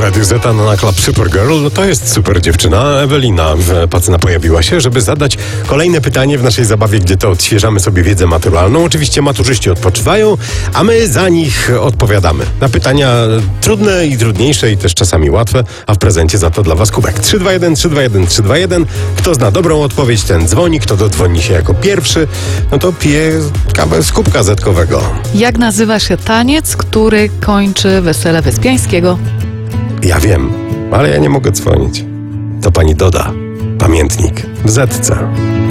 Radiu Z, na Club Supergirl. No to jest super dziewczyna. Ewelina Pacyna pojawiła się, żeby zadać kolejne pytanie w naszej zabawie, gdzie to odświeżamy sobie wiedzę maturalną. Oczywiście maturzyści odpoczywają, a my za nich odpowiadamy. Na pytania trudne i trudniejsze i też czasami łatwe, a w prezencie za to dla was kubek. 321 321 321. Kto zna dobrą odpowiedź, ten dzwoni. Kto dodzwoni się jako pierwszy, no to pije kawę z kubka zetkowego. Jak nazywa się taniec, który kończy wesele Wyspiańskiego? Ja wiem, ale ja nie mogę dzwonić. To pani Doda. Pamiętnik w Zetce.